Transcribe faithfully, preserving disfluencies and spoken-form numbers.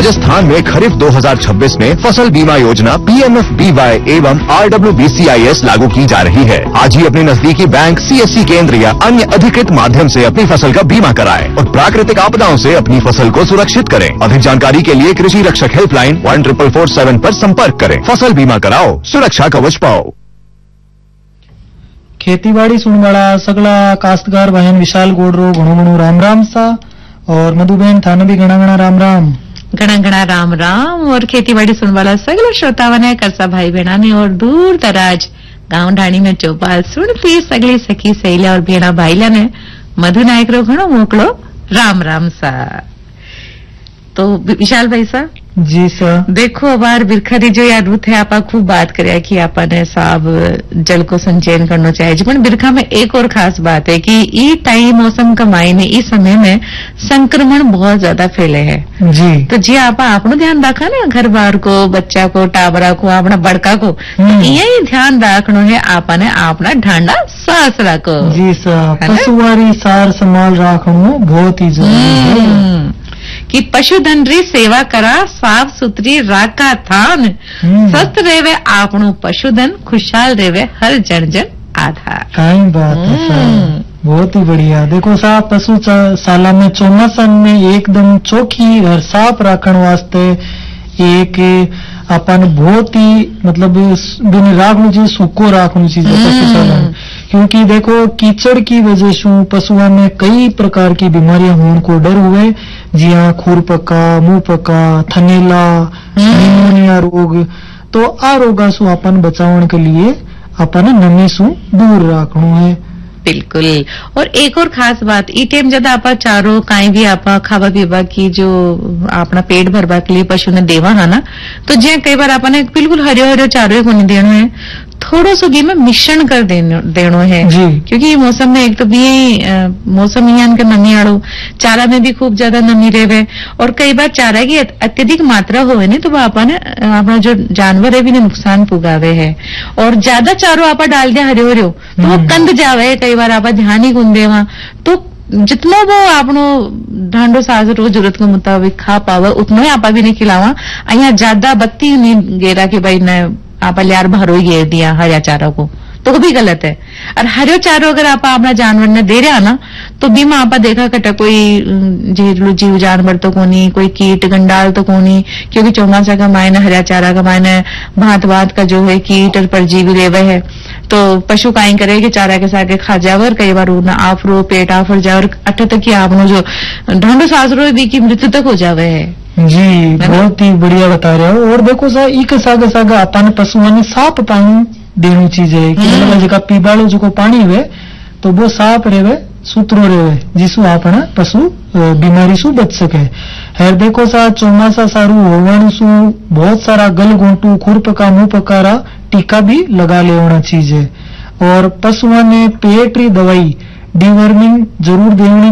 राजस्थान में खरीफ दो हज़ार छब्बीस में फसल बीमा योजना P M F B Y एवं R W B C I S लागू की जा रही है। आज ही अपने नजदीकी बैंक, सी एस सी केंद्र या अन्य अधिकृत माध्यम से अपनी फसल का बीमा कराएं और प्राकृतिक आपदाओं से अपनी फसल को सुरक्षित करें। अधिक जानकारी के लिए कृषि रक्षक helpline one triple four seven पर संपर्क करें। फसल बीमा कराओ, सुरक्षा कवच पाओ। खेतीबाड़ी सुनवाड़ा सगला काश्तकार बहन विशाल गोडरो घणो घणो राम राम सा और मधुबेन थाने भी घना घना राम राम घना घना राम राम और खेतीबाड़ी सुनवाला सगला श्रोताओं ने करसा भाई बहना ने और दूर दराज गांव ढाणी में चौपाल सुनती सगली सखी सहेलिया और भेड़ा भाईला ने मधु नायक रो घणो मोकलो राम राम सा। तो विशाल भाई सा जी सर, देखो अबार बिरखरी जो याद थे आपा खूब बात करे कि आपा ने साहब जल को संचयन करना चाहिए, पर बिरखा में एक और खास बात है कि ई टाइम मौसम का मायने इस समय में संक्रमण बहुत ज्यादा फैले है जी। तो जी आपा आपनो ध्यान रखा ना, घर बार को, बच्चा को, टाबरा को, अपना बड़का को, तो यही ध्यान रखनो है आपा ने अपना ढांडा सास रखो जी सर। पशुवारी सार संभाल रखनो बहुत ही जरूरी है कि पशुधन री सेवा करा, साफ सुथरी राखा थान, स्वस्थ रेवे आपनो पशुधन, खुशहाल रेवे हर जन जन आधार। कई बात है सर, बहुत ही बढ़िया। देखो साहब, पशु शाला में चौमासा में एकदम चौखी और साफ रखने वास्ते एक अपन बहुत ही मतलब बिन राखनु चाहिए, सूखो राखनु चाहिए पशुशाला में, क्योंकि देखो कीचड़ की वजह से पशुओं में कई प्रकार की बीमारियां होने को डर हुए, जी हाँ, खुरपका, मुंह पका, थनेला, निमोनिया रोग। तो आ रोगा सु अपन बचावन के लिए अपन नमी सु दूर रखनु है। बिल्कुल। और एक और खास बात, ई टाइम जब आपा चारो काई भी आपा खावा पीवा की जो अपना पेट भरवा के लिए पशु ने देवा है ना, तो जे कई बार आपने बिल्कुल हरियो हरियो चारो को नहीं देना है, थोड़ो सो घी में मिश्रण कर देनो है, क्योंकि ये मौसम में एक तो भी मौसम यहाँ के नमी आड़ो, चारा में भी खूब ज्यादा नमी रहे, और कई बार चारा की अत्यधिक मात्रा होवे ने तो वो आपा ने अपना जो जानवर है भी ने नुकसान पुगावे है। और ज्यादा चारो आपा डाल दिया हरियो हरियो तो वो कंद जावे, कई बार आपा ध्यान ही कुन देवा, तो जितना वो आपनो ढांडो साज रोज जरूरत के मुताबिक खा पावे उतना ही आपा भी नहीं खिलावा। अहिया ज्यादा बत्ती नहीं गेरा के भाई न आप लियार भरो घेर दिया हरिया चारों को, तो वो भी गलत है। और हरियो चारो अगर आप अपना जानवर ने दे रहा ना, तो बीमा आपा देखा कटा कोई जेलू जीव जानवर तो कोनी, कोई कीट गंडाल तो कोनी, क्योंकि चौमासा का मायने हरिया चारा का मायने भांत भांत का जो है कीट और परजीवी रेवे है। तो पशु काई करे कि चारा के साथ खा जावे और कई बार ना आफरो पेट आफर जावे और अठ तक की आपनो जो ढंडो सासरो भी की मृत्यु तक हो जावे है जी। बहुत ही बढ़िया बता रहे हो। और देखो सा एक सागा सागा अपन पशुओं ने साफ पानी देनी चीज है कि मतलब जगह पीबाड़ो जो पानी हुए तो वो साफ रहे, सुथरो रहे, जिसु अपना पशु बीमारी सु बच सके है। देखो सा चौमासा सारू होवन सु बहुत सारा गल गोंटू, खुरपका, मुंह पकारा टीका भी लगा लेना चीज है। और पशुओं ने पेट री दवाई डिवर्मिंग जरूर देनी